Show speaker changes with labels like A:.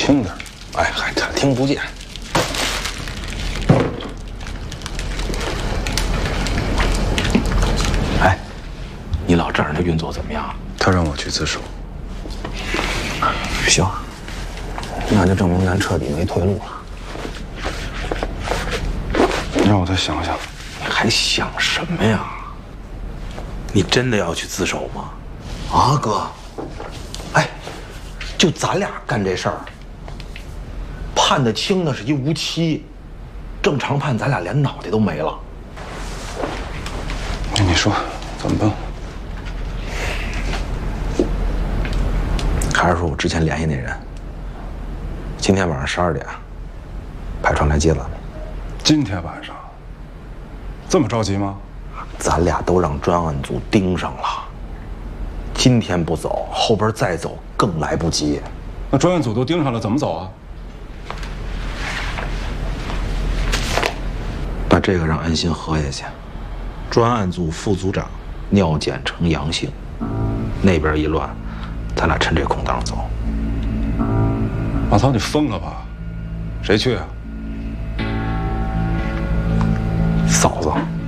A: 轻点。
B: 哎，还他听不见。哎，你老丈人的运作怎么样？
A: 他让我去自首。
B: 行，那就证明咱彻底没退路了。
A: 你让我再想想。
B: 你还想什么呀？你真的要去自首吗？啊，哥，哎，就咱俩干这事儿，判得轻的是一无期，正常判咱俩连脑袋都没了。
A: 那你说怎么办？
B: 还是说我之前联系那人，今天晚上12点，派船来接咱们。
A: 今天晚上？这么着急吗？
B: 咱俩都让专案组盯上了，今天不走，后边再走更来不及。
A: 那专案组都盯上了，怎么走啊？
B: 把这个让安心喝下去。专案组副组长尿检呈阳性，那边一乱，咱俩趁这空档走。
A: 马涛，你疯了吧？谁去啊？
B: 嫂子。